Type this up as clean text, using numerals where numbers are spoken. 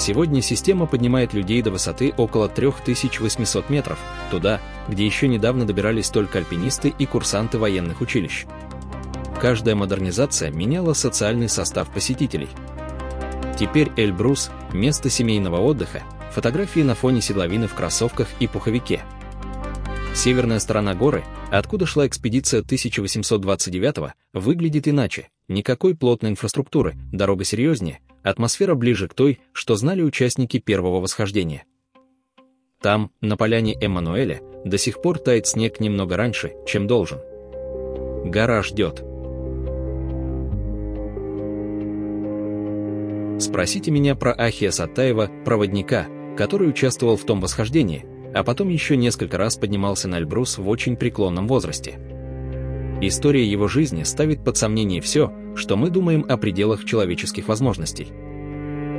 Сегодня система поднимает людей до высоты около 3800 метров, туда, где еще недавно добирались только альпинисты и курсанты военных училищ. Каждая модернизация меняла социальный состав посетителей. Теперь Эльбрус – место семейного отдыха, фотографии на фоне седловины в кроссовках и пуховике. Северная сторона горы, откуда шла экспедиция 1829-го, выглядит иначе. Никакой плотной инфраструктуры, дорога серьезнее, атмосфера ближе к той, что знали участники первого восхождения. Там, на поляне Эммануэля, до сих пор тает снег немного раньше, чем должен. Гора ждет. Спросите меня про Ахия Саттаева, проводника, который участвовал в том восхождении, а потом еще несколько раз поднимался на Эльбрус в очень преклонном возрасте. История его жизни ставит под сомнение все, что мы думаем о пределах человеческих возможностей.